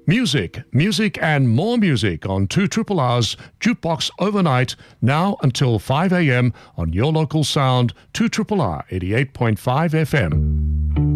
Music and more music on 2RRR's Jukebox Overnight, now until 5 a.m. on your local sound, 2RRR 88.5 FM.